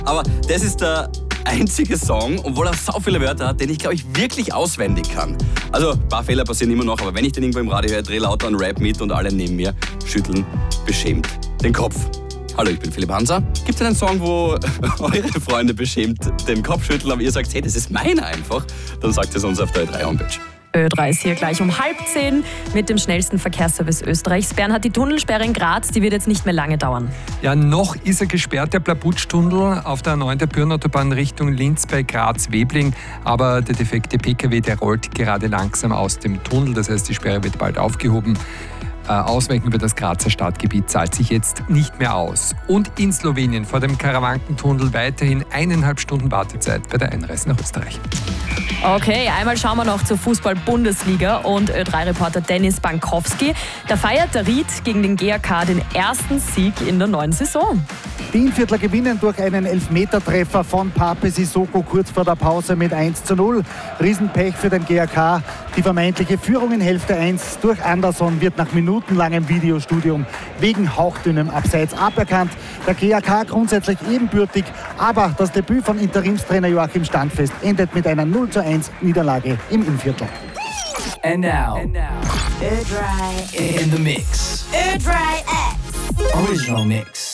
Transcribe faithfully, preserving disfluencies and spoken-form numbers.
Aber das ist der einzige Song, obwohl er so viele Wörter hat, den ich, glaube ich, wirklich auswendig kann. Also, ein paar Fehler passieren immer noch, aber wenn ich den irgendwo im Radio höre, drehe lauter einen Rap mit und alle neben mir schütteln beschämt den Kopf. Hallo, ich bin Philipp Hanser. Gibt es einen Song, wo eure Freunde beschämt den Kopf schütteln, aber ihr sagt, hey, das ist meiner einfach? Dann sagt es uns auf der Ö drei Homepage. Ö drei ist hier gleich um halb zehn mit dem schnellsten Verkehrsservice Österreichs. Bernhard, die Tunnelsperre in Graz, die wird jetzt nicht mehr lange dauern. Ja, noch ist er gesperrt, der Blabutsch-Tunnel auf der neunten Bürgenautobahn Richtung Linz bei Graz-Webling. Aber der defekte P K W, der rollt gerade langsam aus dem Tunnel. Das heißt, die Sperre wird bald aufgehoben. Ausweichen über das Grazer Stadtgebiet zahlt sich jetzt nicht mehr aus. Und in Slowenien vor dem Karawankentunnel weiterhin eineinhalb Stunden Wartezeit bei der Einreise nach Österreich. Okay, einmal schauen wir noch zur Fußball-Bundesliga und Ö drei Reporter Dennis Bankowski. Da feiert der Ried gegen den G A K den ersten Sieg in der neuen Saison. Die Innviertler gewinnen durch einen Elfmetertreffer von Pape Sissoko kurz vor der Pause mit eins zu null. Riesenpech für den G A K. Die vermeintliche Führung in Hälfte eins durch Anderson wird nach minutenlangem Videostudium wegen hauchdünnem Abseits aberkannt. Der G A K grundsätzlich ebenbürtig, aber das Debüt von Interimstrainer Joachim Standfest endet mit einer null zu eins Niederlage im Innviertel. And now, and now. Ö drei in the mix. Ö drei X. Original mix.